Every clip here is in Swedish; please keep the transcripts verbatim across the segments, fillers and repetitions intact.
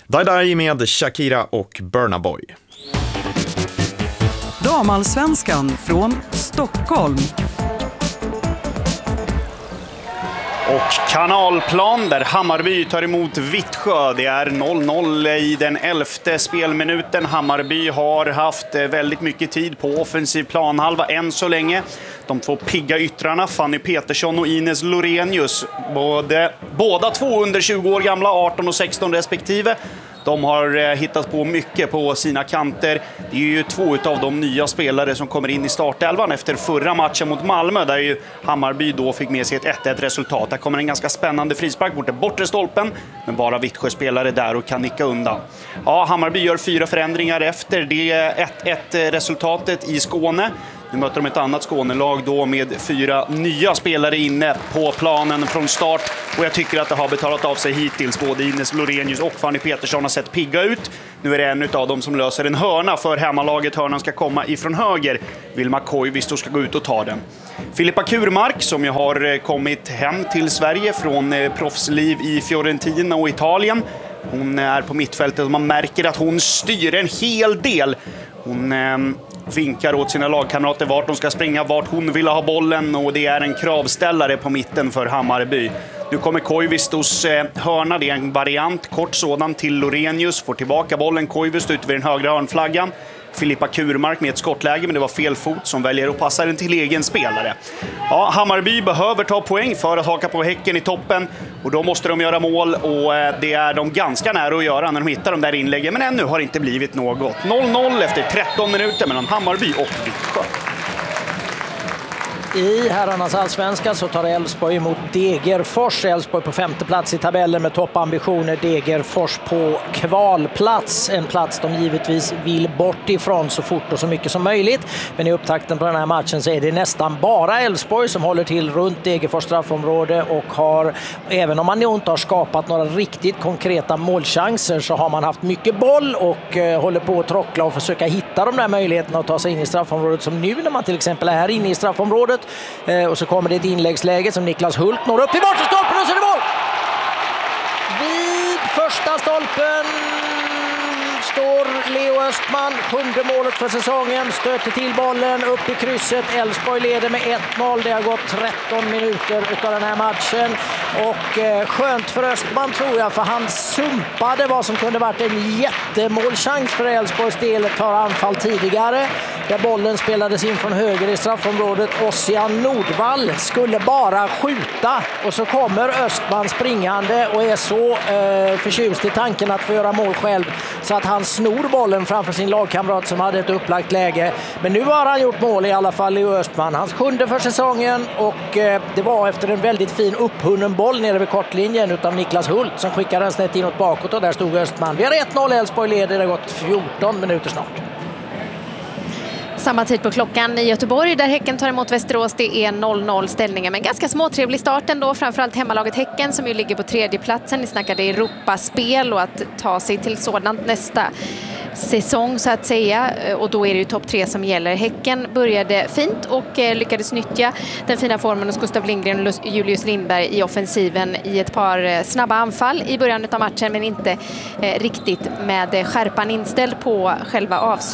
Die Die med Shakira och Burna Boy. Damallsvenskan från Stockholm. Och Kanalplan där Hammarby tar emot Vittsjö. Det är noll noll i den elfte spelminuten. Hammarby har haft väldigt mycket tid på offensiv planhalva än så länge. De två pigga yttrarna, Fanny Petersson och Ines Lorenius, både, båda två under tjugo år gamla, arton och sexton respektive. De har hittat på mycket på sina kanter. Det är ju två av de nya spelare som kommer in i startelvan efter förra matchen mot Malmö, där ju Hammarby då fick med sig ett ett ett resultat. Där kommer en ganska spännande frispark mot den bortre stolpen, men bara Vittsjö-spelare där och kan nicka undan. Ja, Hammarby gör fyra förändringar efter det ett ett resultatet i Skåne. Nu möter de ett annat Skånelag då med fyra nya spelare inne på planen från start. Och jag tycker att det har betalat av sig hittills. Både Ines Lorenius och Fanny Petersson har sett pigga ut. Nu är det en av dem som löser en hörna för hemmalaget. Hörnan ska komma ifrån höger. Vilma Koivisto ska gå ut och ta den. Filippa Kurmark, som ju har kommit hem till Sverige från proffsliv i Fiorentina och Italien. Hon är på mittfältet och man märker att hon styr en hel del. Hon eh, vinkar åt sina lagkamrater vart de ska springa, vart hon vill ha bollen, och det är en kravställare på mitten för Hammarby. Nu kommer Koivistos eh, hörna, det är en variant, kort sådan till Lorenius, får tillbaka bollen, Koivisto ut vid den högra hörnflaggan. Filippa Kurmark med ett skottläge, men det var fel fot som väljer att passa den till egen spelare. Ja, Hammarby behöver ta poäng för att haka på Häcken i toppen, och då måste de göra mål, och det är de ganska nära att göra när de hittar de där inläggen, men ännu har det inte blivit något. noll noll efter tretton minuter mellan Hammarby och Vittsjö. I herrarnas allsvenska så tar Elfsborg emot Degerfors. Elfsborg på femte plats i tabellen med toppambitioner. Degerfors på kvalplats. En plats de givetvis vill bort ifrån så fort och så mycket som möjligt. Men i upptakten på den här matchen så är det nästan bara Elfsborg som håller till runt Degerfors straffområde, och har, även om man inte har skapat några riktigt konkreta målchanser, så har man haft mycket boll och eh, håller på att trockla och försöka hitta de där möjligheterna att ta sig in i straffområdet, som nu när man till exempel är här inne i straffområdet. Eh, och så kommer det ett inläggsläge som Niklas Hult når upp i bortre stolpen, och så är det mål! Vid första stolpen står Leo Östman, sjunde målet för säsongen, stöter till bollen upp i krysset. Elfsborg leder med ett noll. Det har gått tretton minuter av den här matchen, och eh, skönt för Östman tror jag, för han sumpade vad som kunde varit en jättemålchans för Elfsborgs del ett par anfall tidigare, där bollen spelades in från höger i straffområdet. Ossian Nordvall skulle bara skjuta, och så kommer Östman springande och är så eh, förtjust i tanken att få göra mål själv, så att han snor bollen framför sin lagkamrat som hade ett upplagt läge. Men nu har han gjort mål i alla fall, Leo Östman. Hans sjunde för säsongen, och eh, det var efter en väldigt fin upphunnen boll nere vid kortlinjen utav Niklas Hult som skickade den snett inåt bakåt, och där stod Östman. Vi har ett noll, Elfsborg leder, det har gått fjorton minuter snart. Samma tid på klockan i Göteborg där Häcken tar emot Västerås. Det är noll noll ställningen, men ganska småtrevlig start ändå. Framförallt hemmalaget Häcken som ju ligger på tredje platsen. Ni snackade Europaspel och att ta sig till sådant nästa säsong så att säga, och då är det ju topp tre som gäller. Häcken började fint och eh, lyckades nyttja den fina formen hos Gustav Lindgren och Julius Lindberg i offensiven i ett par eh, snabba anfall i början av matchen, men inte eh, riktigt med eh, skärpan inställd på själva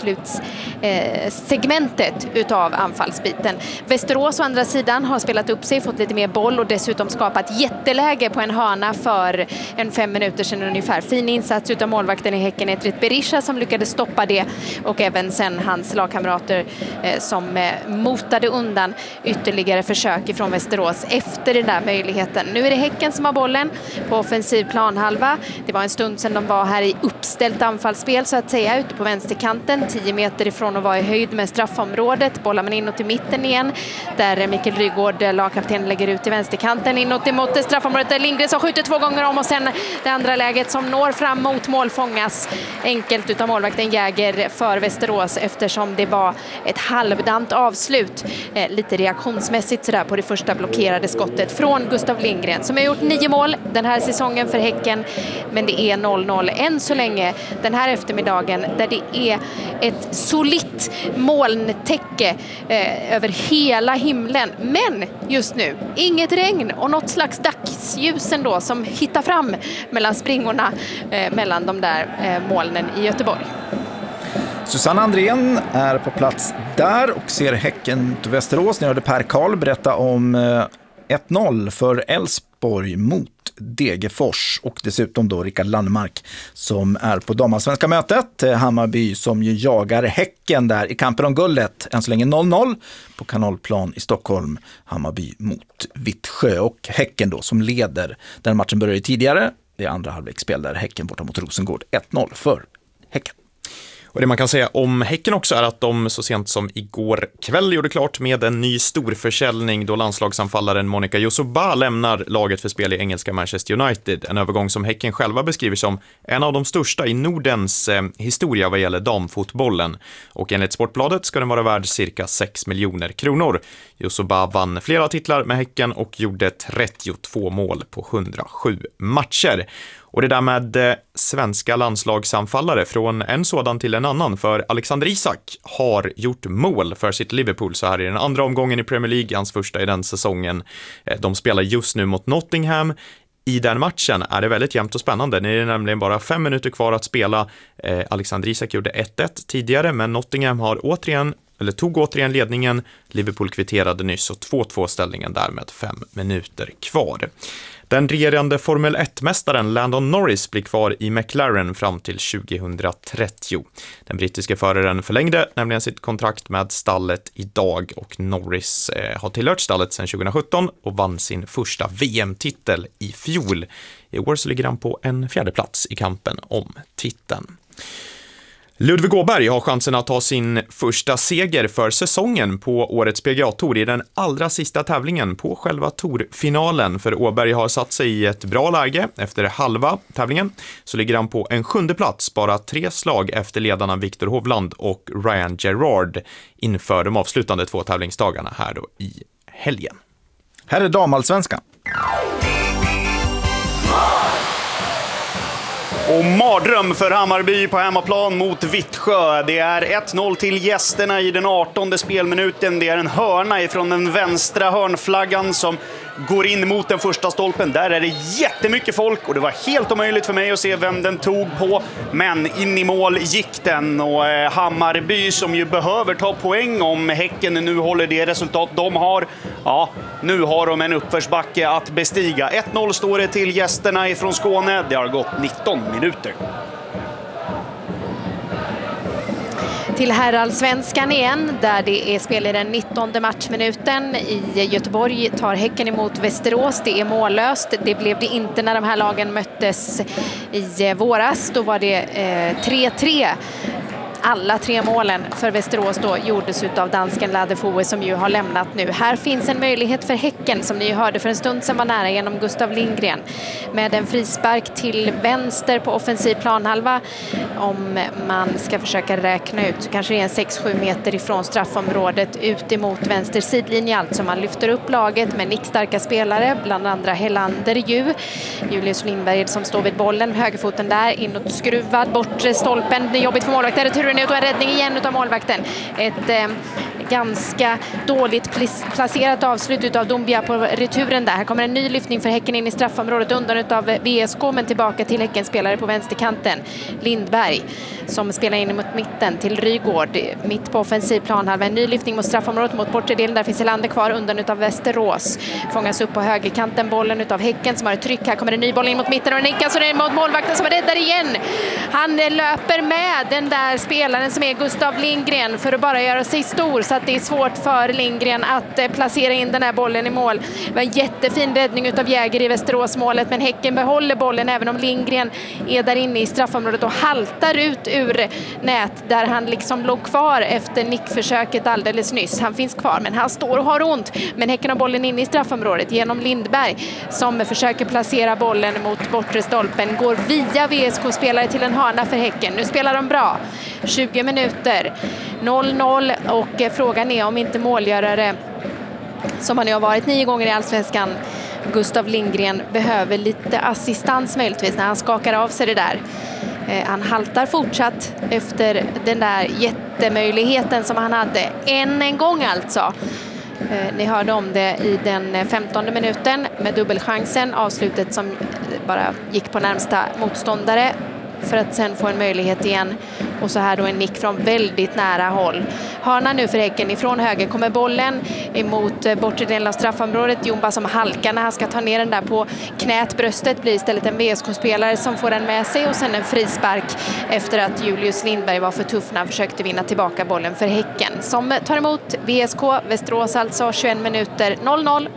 avslutssegmentet eh, utav anfallsbiten. Västerås å andra sidan har spelat upp sig, fått lite mer boll och dessutom skapat jätteläge på en hörna för en fem minuter sedan ungefär. Fin insats utav målvakten i Häcken, Etrit Berisha, som lyckades stoppa det, och även sen hans lagkamrater eh, som eh, motade undan ytterligare försök ifrån Västerås efter den där möjligheten. Nu är det Häcken som har bollen på offensiv planhalva. Det var en stund sedan de var här i uppställt anfallsspel så att säga, ute på vänsterkanten, tio meter ifrån att vara i höjd med straffområdet. Bollar man inåt i mitten igen, där Mikael Rygård, lagkapten, lägger ut i vänsterkanten inåt emot straffområdet, där Lindgren som skjuter två gånger om, och sen det andra läget som når fram mot mål fångas enkelt utav mål målvakten Jäger för Västerås eftersom det var ett halvdant avslut. Eh, lite reaktionsmässigt sådär på det första blockerade skottet från Gustav Lindgren som har gjort nio mål den här säsongen för Häcken. Men det är noll noll än så länge den här eftermiddagen där det är ett solitt molntäcke eh, över hela himlen. Men just nu inget regn och något slags dagsljus ändå som hittar fram mellan springorna eh, mellan de där eh, molnen i Göteborg. Susanne Andrén är på plats där och ser Häcken till Västerås. Ni hörde Per Karl berätta om eh, ett noll för Elfsborg mot Degerfors och dessutom då Rickard Landmark som är på damallsvenska mötet. Hammarby som ju jagar Häcken där i kampen om guldet. Än så länge noll noll på Kanalplan i Stockholm. Hammarby mot Vittsjö och Häcken då som leder. Den matchen började tidigare. Det är andra halvleksspel där Häcken borta mot Rosengård. ett noll för Häcken. Och det man kan säga om Häcken också är att de så sent som igår kväll gjorde klart med en ny storförsäljning då landslagsanfallaren Monica Yosuba lämnar laget för spel i engelska Manchester United. En övergång som Häcken själva beskriver som en av de största i Nordens eh, historia vad gäller damfotbollen. Och enligt Sportbladet ska den vara värd cirka sex miljoner kronor. Yosuba vann flera titlar med Häcken och gjorde trettiotvå mål på hundrasju matcher. Och det där med eh, svenska landslagsanfallare från en sådan till en annan, för Alexander Isak har gjort mål för sitt Liverpool så här i den andra omgången i Premier League, hans första i den säsongen. Eh, de spelar just nu mot Nottingham. I den matchen är det väldigt jämnt och spännande. Det är nämligen bara fem minuter kvar att spela. Eh, Alexander Isak gjorde ett ett tidigare, men Nottingham har återigen eller tog återigen ledningen. Liverpool kvitterade nyss och två två ställningen där med fem minuter kvar. Den regerande Formel ett-mästaren Landon Norris blir kvar i McLaren fram till tjugohundratrettio. Den brittiska föraren förlängde nämligen sitt kontrakt med stallet idag och Norris eh, har tillhört stallet sedan tjugosjutton och vann sin första V M-titel i fjol. I år så ligger han på en fjärde plats i kampen om titeln. Ludvig Åberg har chansen att ta sin första seger för säsongen på årets P G A-tour i den allra sista tävlingen på själva tourfinalen. För Åberg har satt sig i ett bra läge efter halva tävlingen. Så ligger han på en sjunde plats, bara tre slag efter ledarna Victor Hovland och Ryan Gerard inför de avslutande två tävlingsdagarna här då i helgen. Här är damallsvenskan. Och mardröm för Hammarby på hemmaplan mot Vittsjö. Det är ett noll till gästerna i den artonde spelminuten. Det är en hörna ifrån den vänstra hörnflaggan som går in mot den första stolpen. Där är det jättemycket folk och det var helt omöjligt för mig att se vem den tog på. Men in i mål gick den och eh, Hammarby som ju behöver ta poäng om Häcken nu håller det resultat de har. Ja, nu har de en uppförsbacke att bestiga. ett noll står det till gästerna ifrån Skåne. Det har gått nitton minuter. Till herrallsvenskan igen, där det är spel i den nittonde matchminuten. I Göteborg tar Häcken emot Västerås. Det är mållöst. Det blev det inte när de här lagen möttes i våras. Då var det eh, tre tre. Alla tre målen för Västerås då gjordes av dansken Ladefoe som ju har lämnat nu. Här finns en möjlighet för Häcken som ni hörde för en stund sedan var nära genom Gustav Lindgren. Med en frispark till vänster på offensiv planhalva. Om man ska försöka räkna ut så kanske det är en sex sju meter ifrån straffområdet ut emot vänster sidlinje. Alltså man lyfter upp laget med nickstarka spelare, bland andra Helander ju. Julius Lindberg som står vid bollen, högerfoten där, inåt skruvad, bortre stolpen. Det är jobbigt för målvakten, returen ut och en räddning igen av målvakten. Ett eh, ganska dåligt placerat avslut av Dombia på returen där. Här kommer en ny lyftning för Häcken in i straffområdet undan av V S K, men tillbaka till Häcken spelare på vänsterkanten. Lindberg som spelar in mot mitten till Rygård mitt på offensiv planhalva. En ny lyftning mot straffområdet mot bortre delen. Där finns Helander kvar undan av Västerås. Fångas upp på högerkanten bollen utav Häcken som har ett tryck. Här kommer en ny boll in mot mitten och nickas och det är mot målvakten som räddar igen. Han löper med den där spelaren som är Gustav Lindgren för att bara göra sig stor så att det är svårt för Lindgren att eh, placera in den här bollen i mål. Det var en jättefin räddning utav Jäger i Västeråsmålet, men Häcken behåller bollen även om Lindgren är där inne i straffområdet och haltar ut ur nät där han liksom låg kvar efter nickförsöket alldeles nyss. Han finns kvar, men han står och har ont. Men Häcken har bollen inne i straffområdet genom Lindberg som försöker placera bollen mot bortre stolpen. Går via V S K-spelare till en hörna för Häcken. Nu spelar de bra. tjugo minuter. noll noll och frågan är om inte målgörare, som han ju har varit nio gånger i Allsvenskan, Gustav Lindgren, behöver lite assistans möjligtvis när han skakar av sig det där. Eh, han haltar fortsatt efter den där jättemöjligheten som han hade än en gång alltså. Eh, ni hörde om det i den femtonde minuten med dubbelchansen, avslutet som bara gick på närmsta motståndare för att sen få en möjlighet igen. Och så här då en nick från väldigt nära håll. Hörna nu för Häcken. Ifrån höger kommer bollen emot bortre delen av straffområdet. Jomba som halkar när han ska ta ner den där på knät. Bröstet blir istället en V S K-spelare som får den med sig. Och sen en frispark efter att Julius Lindberg var för tuff när han försökte vinna tillbaka bollen för Häcken. Som tar emot V S K. Västerås alltså tjugoett minuter noll noll.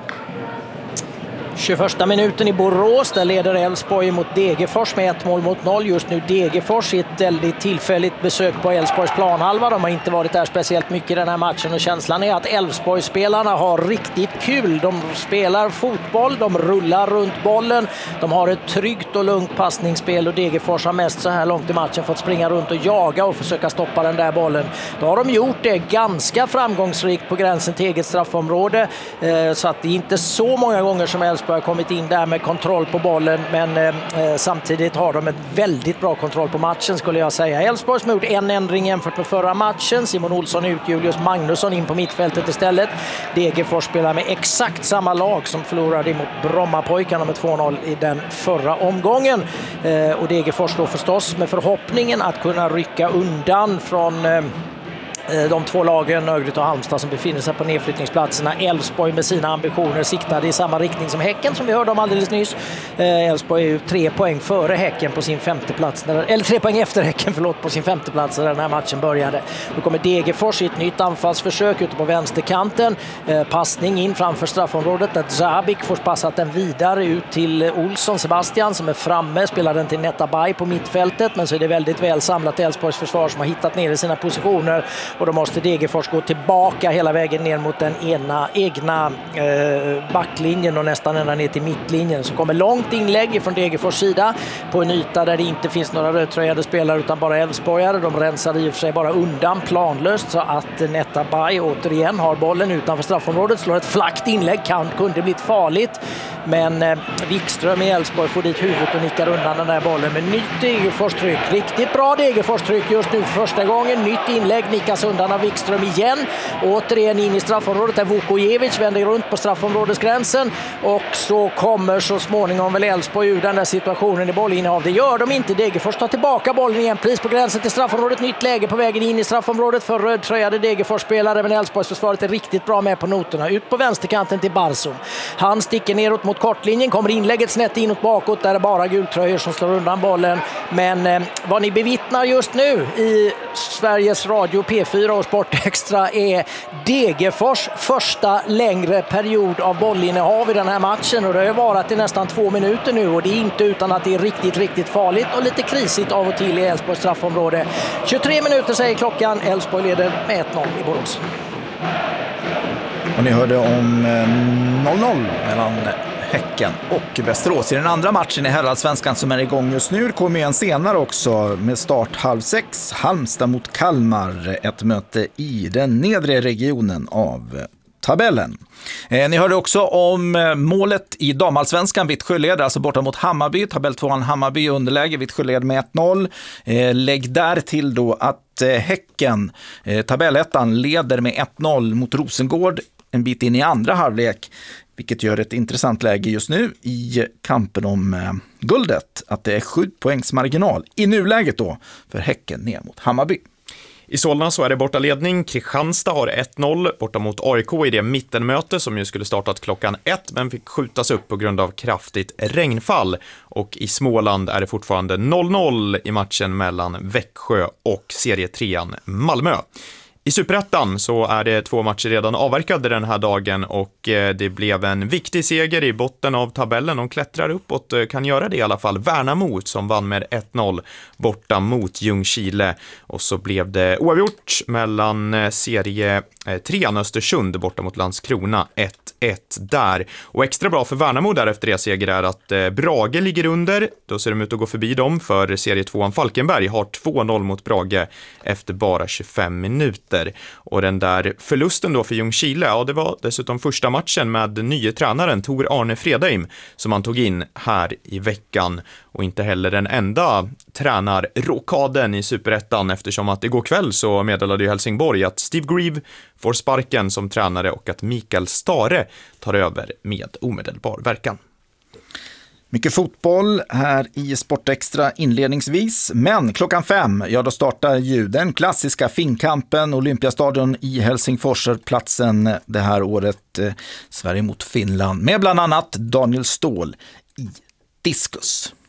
tjugoförsta minuten i Borås, där leder Elfsborg mot Degerfors med ett mål mot noll. Just nu Degerfors i ett väldigt tillfälligt besök på Elfsborgs planhalva. De har inte varit där speciellt mycket i den här matchen och känslan är att Elfsborg-spelarna har riktigt kul. De spelar fotboll, de rullar runt bollen, de har ett tryggt och lugnt passningsspel och Degerfors har mest så här långt i matchen fått springa runt och jaga och försöka stoppa den där bollen. Då har de gjort det ganska framgångsrikt på gränsen till eget straffområde, så att det är inte så många gånger som Elfsborg har kommit in där med kontroll på bollen, men eh, samtidigt har de ett väldigt bra kontroll på matchen skulle jag säga. Elfsborg som har gjort en ändring jämfört med förra matchen. Simon Olsson ut, Julius Magnusson in på mittfältet istället. Degerfors spelar med exakt samma lag som förlorade mot Brommapojkarna med två noll i den förra omgången. Eh, och Degerfors då förstås med förhoppningen att kunna rycka undan från Eh, de två lagen, Örgryte och Halmstad, som befinner sig på nedflyttningsplatserna. Elfsborg med sina ambitioner siktade i samma riktning som Häcken som vi hörde om alldeles nyss. Elfsborg är ju tre poäng före Häcken på sin femte plats, eller tre poäng efter Häcken förlåt, på sin femte plats när den här matchen började. Då kommer Degerfors i ett nytt anfallsförsök ute på vänsterkanten. Passning in framför straffområdet där Zabik får passat den vidare ut till Olsson Sebastian som är framme, spelar den till Netabay på mittfältet, men så är det väldigt väl samlat Elfsborgs försvar som har hittat ner i sina positioner. Och då måste Degerfors gå tillbaka hela vägen ner mot den ena egna eh, backlinjen och nästan ända ner till mittlinjen. Så kommer långt inlägg från Degerfors sida på en yta där det inte finns några rödtröjade spelare utan bara Elfsborgare. De rensar i och för sig bara undan planlöst så att Netabay återigen har bollen utanför straffområdet. Slår ett flackt inlägg, kan, kunde blivit farligt. Men eh, Wikström i Elfsborg får dit huvudet och nickar undan den där bollen med nytt Degerfors-tryck. Riktigt bra Degerfors-tryck just nu för första gången. Nytt inlägg, nickas undan av Wikström igen. Återigen in i straffområdet där Vukojevic vänder runt på straffområdesgränsen. Och så kommer så småningom väl Elfsborg ur den där situationen i bollinnehav. Det gör de inte. Degerfors tar tillbaka bollen igen. Pris på gränsen till straffområdet. Nytt läge på vägen in i straffområdet för rödtröjade Degerfors-spelare. Men Elfsborgs försvaret är riktigt bra med på noterna. Ut på vänsterkanten till Barsum. Han sticker neråt mot kortlinjen. Kommer inlägget snett inåt bakåt. Där är bara gultröjor som slår undan bollen. Men eh, vad ni bevittnar just nu i Sveriges Radio P fyra och Sport Extra är Degerfors första längre period av bollinnehav i den här matchen. Och det har varit i nästan två minuter nu. Och det är inte utan att det är riktigt, riktigt farligt och lite krisigt av och till i Elfsborgs straffområde. tjugotre minuter säger klockan. Elfsborg leder med ett noll i Borås. Och ni hörde om noll noll mellan Häcken och Västerås i den andra matchen i herrallsvenskan som är igång just nu. Det kommer en senare också med start halv sex. Halmstad mot Kalmar, ett möte i den nedre regionen av tabellen. Eh, ni hörde också om eh, målet i damallsvenskan. Vittsjö leder alltså borta mot Hammarby. Tabell tvåan Hammarby underläge. Vittsjö leder med ett noll. Eh, lägg där till då att eh, Häcken, eh, tabellettan, leder med ett noll mot Rosengård en bit in i andra halvlek. Vilket gör ett intressant läge just nu i kampen om eh, guldet. Att det är sju poängs marginal i nuläget då för Häcken ner mot Hammarby. I Solna så är det bortaledning. Kristianstad har ett noll borta mot A I K i det mittenmöte som ju skulle startat klockan ett men fick skjutas upp på grund av kraftigt regnfall. Och i Småland är det fortfarande noll noll i matchen mellan Växjö och serietrean Malmö. I Superettan så är det två matcher redan avverkade den här dagen och det blev en viktig seger i botten av tabellen. De klättrar uppåt, kan göra det i alla fall. Värnamo som vann med ett noll borta mot Ljungskile. Och så blev det oavgjort mellan serie trean Östersund borta mot Landskrona ett ett där. Och extra bra för Värnamo där efter det seger är att Brage ligger under. Då ser de ut att gå förbi dem, för serie tvåan Falkenberg har två noll mot Brage efter bara tjugofem minuter. Och den där förlusten då för Ljungskile, ja det var dessutom första matchen med nye tränaren Tor Arne Fredheim som han tog in här i veckan. Och inte heller den enda tränarrokaden i Superettan, eftersom att igår kväll så meddelade ju Helsingborg att Steve Grieve får sparken som tränare och att Mikael Stare tar över med omedelbar verkan. Mycket fotboll här i Sportextra inledningsvis, men klockan fem, ja då startar ju den klassiska Finnkampen, Olympiastadion i Helsingfors, platsen det här året, eh, Sverige mot Finland, med bland annat Daniel Ståhl i diskus.